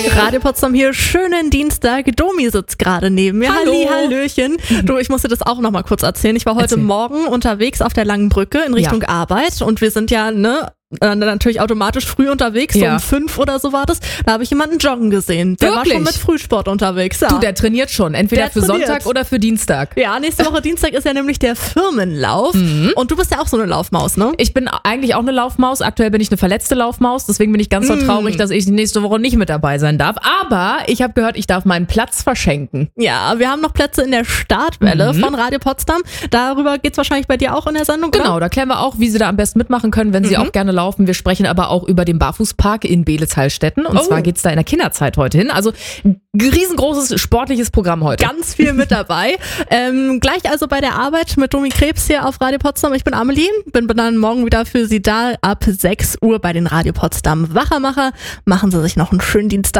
Radio Potsdam hier, schönen Dienstag. Domi sitzt gerade neben mir. Hallo. Hallöchen. Du, ich muss dir das auch noch mal kurz erzählen. Ich war heute Morgen unterwegs auf der Langen Brücke in Richtung Arbeit und wir sind ja, natürlich automatisch früh unterwegs, so um 5 oder so war das. Da habe ich jemanden joggen gesehen. Der war schon mit Frühsport unterwegs. Ja. Du, der trainiert schon, entweder für Sonntag oder für Dienstag. Ja, nächste Woche Dienstag ist ja nämlich der Firmenlauf. Und du bist ja auch so eine Laufmaus, ne? Ich bin eigentlich auch eine Laufmaus. Aktuell bin ich eine verletzte Laufmaus. Deswegen bin ich ganz so traurig, dass ich nächste Woche nicht mit dabei sein darf. Aber ich habe gehört, ich darf meinen Platz verschenken. Ja, wir haben noch Plätze in der Startwelle von Radio Potsdam. Darüber geht's wahrscheinlich bei dir auch in der Sendung, oder? Genau, da klären wir auch, wie sie da am besten mitmachen können, wenn sie auch gerne laufen. Wir sprechen aber auch über den Barfußpark in Beelitz-Heilstätten. Und zwar geht's da in der Kinderzeit heute hin. Also riesengroßes sportliches Programm heute. Ganz viel mit dabei. Gleich also bei der Arbeit mit Domi Krebs hier auf Radio Potsdam. Ich bin Amelie, bin dann morgen wieder für Sie da ab 6 Uhr bei den Radio Potsdam Wachermacher. Machen Sie sich noch einen schönen Dienstag.